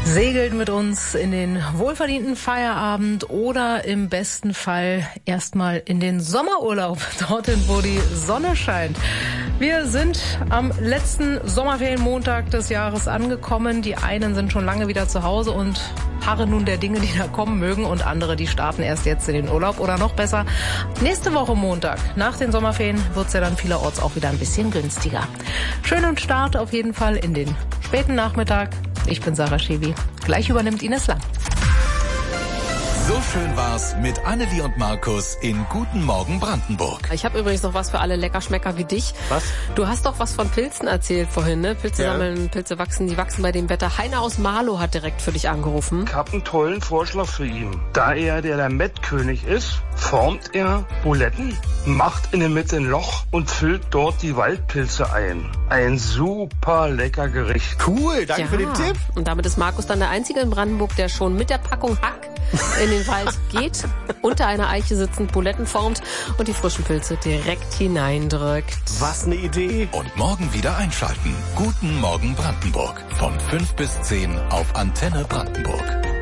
Segelt mit uns in den wohlverdienten Feierabend oder im besten Fall erstmal in den Sommerurlaub, dorthin, wo die Sonne scheint. Wir sind am letzten Sommerferienmontag des Jahres angekommen. Die einen sind schon lange wieder zu Hause und harren nun der Dinge, die da kommen mögen, und andere, die starten erst jetzt in den Urlaub oder noch besser. Nächste Woche Montag, nach den Sommerferien, wird's ja dann vielerorts auch wieder ein bisschen günstiger. Schönen Start auf jeden Fall in den späten Nachmittag. Ich bin Sarah Schewi. Gleich übernimmt Ines Lang. So schön war's mit Annelie und Markus in Guten Morgen Brandenburg. Ich habe übrigens noch was für alle Leckerschmecker wie dich. Was? Du hast doch was von Pilzen erzählt vorhin, ne? Pilze sammeln, Pilze wachsen, die wachsen bei dem Wetter. Heiner aus Marlow hat direkt für dich angerufen. Ich habe einen tollen Vorschlag für ihn. Da er der Mettkönig ist, formt er Buletten, macht in der Mitte ein Loch und füllt dort die Waldpilze ein. Ein super lecker Gericht. Cool, danke für den Tipp. Und damit ist Markus dann der Einzige in Brandenburg, der schon mit der Packung Hack in den Wald geht, unter einer Eiche sitzend Buletten formt und die frischen Pilze direkt hineindrückt. Was eine Idee. Und morgen wieder einschalten. Guten Morgen Brandenburg. Von 5 bis 10 auf Antenne Brandenburg.